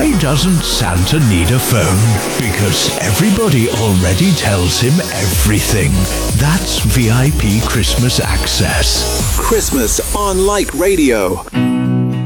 Why doesn't Santa need a phone? Because everybody already tells him everything. That's VIP Christmas Access. Christmas on Light Radio.